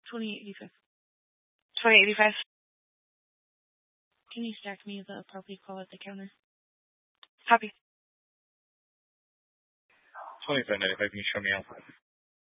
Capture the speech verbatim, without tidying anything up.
twenty eighty-five. twenty eighty-five. Can you stack me the appropriate call at the counter? Copy. twenty-five ninety-five, can you show me out?